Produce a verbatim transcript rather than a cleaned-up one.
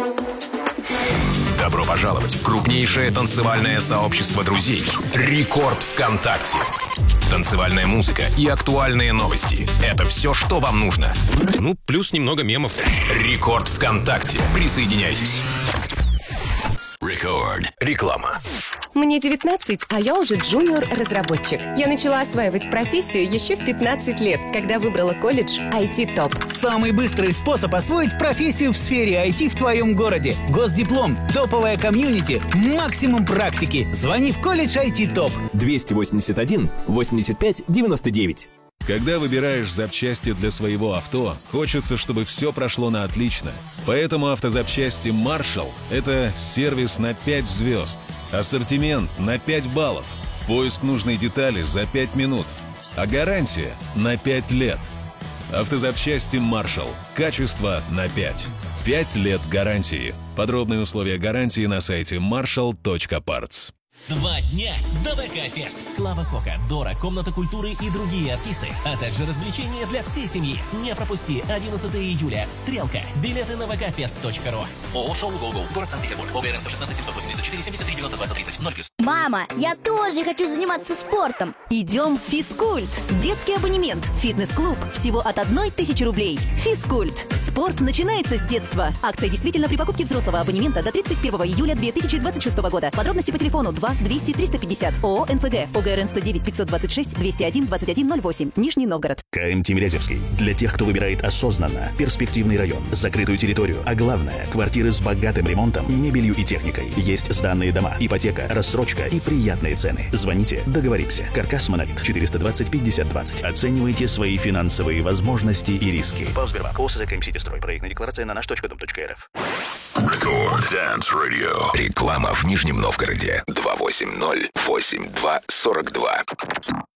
Добро пожаловать в крупнейшее танцевальное сообщество друзей «Рекорд ВКонтакте». Танцевальная музыка и актуальные новости – это все, что вам нужно. Ну, плюс немного мемов. «Рекорд ВКонтакте». Присоединяйтесь. Рекорд. Реклама. Мне девятнадцать, а я уже джуниор-разработчик. Я начала осваивать профессию еще в пятнадцать лет, когда выбрала колледж ай ти топ. Самый быстрый способ освоить профессию в сфере ай ти в твоем городе. Госдиплом, топовая комьюнити, максимум практики. Звони в колледж ай ти топ. двести восемьдесят один восемьдесят пять девяносто девять. Когда выбираешь запчасти для своего авто, хочется, чтобы все прошло на отлично. Поэтому автозапчасти Marshall – это сервис на пять звезд. Ассортимент на пять баллов. Поиск нужной детали за пять минут. А гарантия на пять лет. Автозапчасти Marshall. Качество на пять. пять лет гарантии. Подробные условия гарантии на сайте маршалл точка партс. Два дня до ВК-фест. Клава Кока, Дора, Комната культуры и другие артисты, а также развлечения для всей семьи. Не пропусти одиннадцатого июля. Стрелка. Билеты на вэ ка фест точка ру. ООО «Шоу Го-Го». Город Санкт-Петербург. ОГРН сто шестнадцать семьсот восемьдесят четыре семьдесят три девяносто два тридцать. ноль плюс. Мама, я тоже хочу заниматься спортом. Идем в Физкульт. Детский абонемент. Фитнес-клуб. Всего от одной тысячи рублей. Физкульт. Спорт начинается с детства. Акция действительно при покупке взрослого абонемента до тридцать первого июля две тысячи двадцать шестого года. Подробности по телефону два двести триста пятьдесят. ООО эн эф гэ. ОГРН сто девять пятьсот двадцать шесть двести один двадцать один ноль восемь. Нижний Новгород. КМ Тимирязевский. Для тех, кто выбирает осознанно, перспективный район, закрытую территорию, а главное, квартиры с богатым ремонтом, мебелью и техникой. Есть сданные дома, ипотека, рассрочка и приятные цены. Звоните, договоримся. Каркас Монолит. четыреста двадцать пятьдесят двадцать. Оценивайте свои финансовые возможности и риски. ПАО Сбербанк. ОСЗ КМ Ситистрой. Проектная декларация на наш точка дом точка эр эф. Рекорд Dance Radio. Реклама в Нижнем Новгороде. два восемь ноль восемь два сорок два.